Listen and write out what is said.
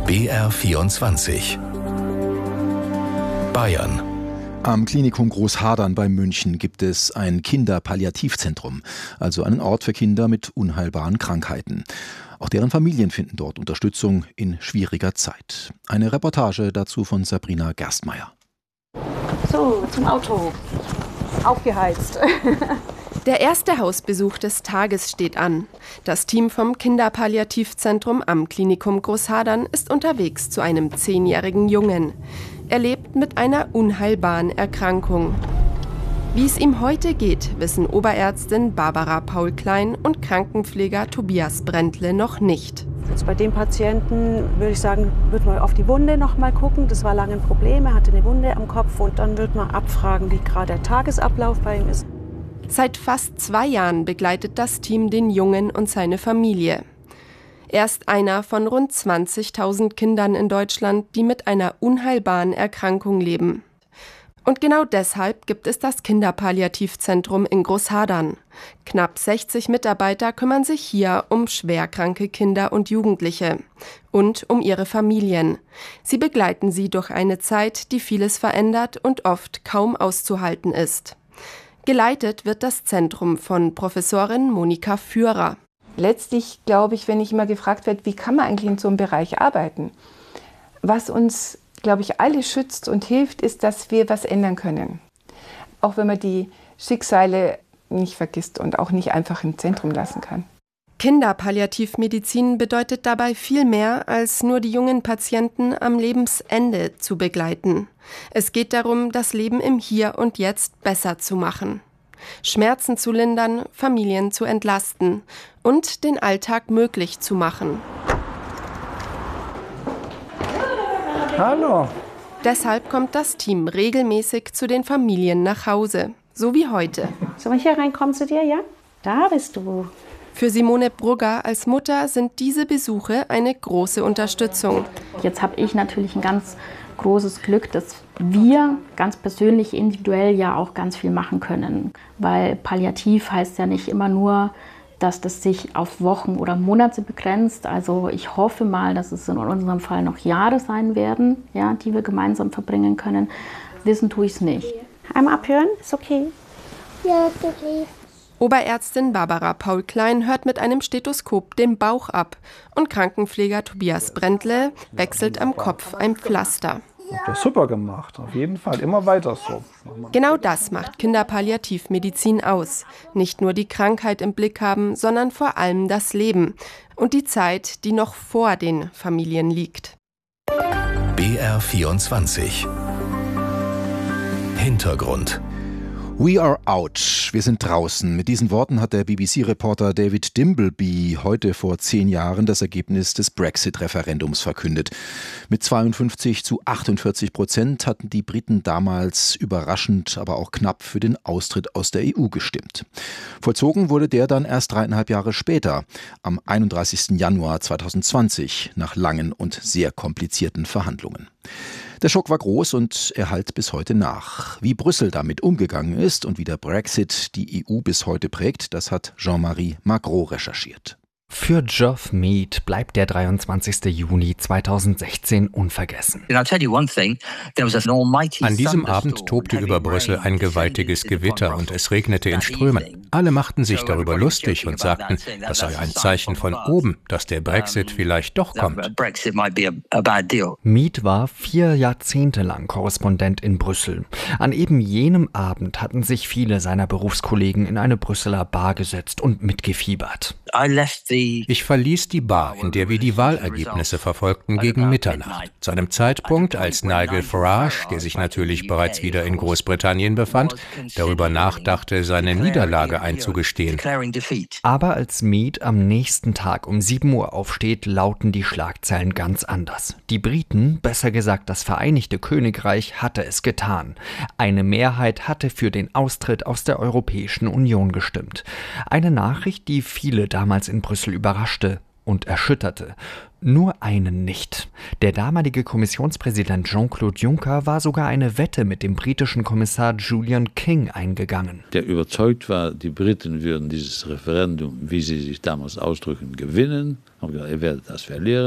BR24 Bayern. Am Klinikum Großhadern bei München gibt es ein Kinderpalliativzentrum, also einen Ort für Kinder mit unheilbaren Krankheiten. Auch deren Familien finden dort Unterstützung in schwieriger Zeit. Eine Reportage dazu von Sabrina Gerstmeier. So, zum Auto. Aufgeheizt. Der erste Hausbesuch des Tages steht an. Das Team vom Kinderpalliativzentrum am Klinikum Großhadern ist unterwegs zu einem 10-jährigen Jungen. Er lebt mit einer unheilbaren Erkrankung. Wie es ihm heute geht, wissen Oberärztin Barbara Paul-Klein und Krankenpfleger Tobias Brentle noch nicht. Jetzt bei dem Patienten würde ich sagen, wird man auf die Wunde noch mal gucken. Das war lange ein Problem, er hatte eine Wunde am Kopf und dann wird man abfragen, wie gerade der Tagesablauf bei ihm ist. Seit fast 2 Jahren begleitet das Team den Jungen und seine Familie. Er ist einer von rund 20.000 Kindern in Deutschland, die mit einer unheilbaren Erkrankung leben. Und genau deshalb gibt es das Kinderpalliativzentrum in Großhadern. Knapp 60 Mitarbeiter kümmern sich hier um schwerkranke Kinder und Jugendliche und um ihre Familien. Sie begleiten sie durch eine Zeit, die vieles verändert und oft kaum auszuhalten ist. Geleitet wird das Zentrum von Professorin Monika Führer. Letztlich glaube ich, wenn ich immer gefragt werde, wie kann man eigentlich in so einem Bereich arbeiten? Was uns, glaube ich, alle schützt und hilft, ist, dass wir was ändern können. Auch wenn man die Schicksale nicht vergisst und auch nicht einfach im Zentrum lassen kann. Kinderpalliativmedizin bedeutet dabei viel mehr, als nur die jungen Patienten am Lebensende zu begleiten. Es geht darum, das Leben im Hier und Jetzt besser zu machen. Schmerzen zu lindern, Familien zu entlasten und den Alltag möglich zu machen. Hallo. Deshalb kommt das Team regelmäßig zu den Familien nach Hause, so wie heute. Sollen wir hier reinkommen zu dir, ja? Da bist du. Für Simone Brugger als Mutter sind diese Besuche eine große Unterstützung. Jetzt habe ich natürlich ein ganz großes Glück, dass wir ganz persönlich, individuell ja auch ganz viel machen können. Weil palliativ heißt ja nicht immer nur, dass das sich auf Wochen oder Monate begrenzt. Also ich hoffe mal, dass es in unserem Fall noch Jahre sein werden, ja, die wir gemeinsam verbringen können. Wissen tue ich es nicht. Einmal abhören, ist okay. Ja, ist okay. Oberärztin Barbara Paul-Klein hört mit einem Stethoskop den Bauch ab und Krankenpfleger Tobias Brentle wechselt am Kopf ein Pflaster. Habt ihr super gemacht, auf jeden Fall, immer weiter so. Genau das macht Kinderpalliativmedizin aus. Nicht nur die Krankheit im Blick haben, sondern vor allem das Leben und die Zeit, die noch vor den Familien liegt. BR24 Hintergrund. We are out. Wir sind draußen. Mit diesen Worten hat der BBC-Reporter David Dimbleby heute vor 10 Jahren das Ergebnis des Brexit-Referendums verkündet. Mit 52-48% hatten die Briten damals überraschend, aber auch knapp für den Austritt aus der EU gestimmt. Vollzogen wurde der dann erst 3,5 Jahre später, am 31. Januar 2020, nach langen und sehr komplizierten Verhandlungen. Der Schock war groß und er hallt bis heute nach. Wie Brüssel damit umgegangen ist und wie der Brexit die EU bis heute prägt, das hat Jean-Marie Magro recherchiert. Für Geoff Mead bleibt der 23. Juni 2016 unvergessen. An diesem Abend tobte über Brüssel ein gewaltiges Gewitter und es regnete in Strömen. Alle machten sich darüber lustig und sagten, das sei ein Zeichen von oben, dass der Brexit vielleicht doch kommt. Mead war 4 Jahrzehnte lang Korrespondent in Brüssel. An eben jenem Abend hatten sich viele seiner Berufskollegen in eine Brüsseler Bar gesetzt und mitgefiebert. Ich verließ die Bar, in der wir die Wahlergebnisse verfolgten, gegen Mitternacht. Zu einem Zeitpunkt, als Nigel Farage, der sich natürlich bereits wieder in Großbritannien befand, darüber nachdachte, seine Niederlage einzugestehen. Aber als Mead am nächsten Tag um 7 Uhr aufsteht, lauten die Schlagzeilen ganz anders. Die Briten, besser gesagt das Vereinigte Königreich, hatte es getan. Eine Mehrheit hatte für den Austritt aus der Europäischen Union gestimmt. Eine Nachricht, die viele damals in Brüssel überraschte und erschütterte. Nur einen nicht. Der damalige Kommissionspräsident Jean-Claude Juncker war sogar eine Wette mit dem britischen Kommissar Julian King eingegangen. Der überzeugt war, die Briten würden dieses Referendum, wie sie sich damals ausdrücken, gewinnen. Haben gesagt, ihr werdet das verlieren.